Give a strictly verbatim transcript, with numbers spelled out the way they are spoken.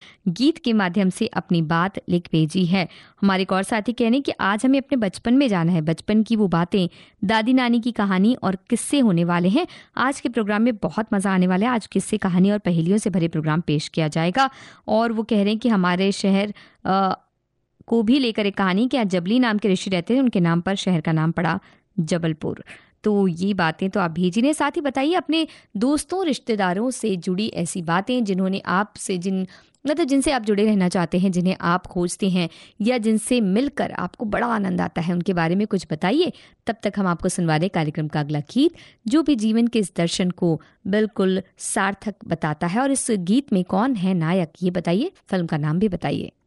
गीत के माध्यम से अपनी बात लिख भेजी है। हमारे एक और साथी कह रहे हैं कि आज हमें अपने बचपन में जाना है, बचपन की वो बातें, दादी नानी की कहानी और किस्से होने वाले हैं। आज के प्रोग्राम में बहुत मज़ा आने वाला है। आज किस्से, कहानी और पहेलियों से भरे प्रोग्राम पेश किया जाएगा। और वो कह रहे हैं कि हमारे शहर आ, को भी लेकर एक कहानी कि जबली नाम के ऋषि रहते थे, उनके नाम पर शहर का नाम पड़ा जबलपुर। तो ये बातें तो आप भेजिए। साथ ही बताइए अपने दोस्तों रिश्तेदारों से जुड़ी ऐसी बातें जिन्होंने आपसे जिन मतलब जिनसे आप जुड़े रहना चाहते हैं, जिन्हें आप खोजते हैं या जिनसे मिलकर आपको बड़ा आनंद आता है, उनके बारे में कुछ बताइए। तब तक हम आपको सुनवा दें कार्यक्रम का अगला गीत, जो भी जीवन के इस दर्शन को बिल्कुल सार्थक बताता है। और इस गीत में कौन है नायक, ये बताइए, फिल्म का नाम भी बताइए।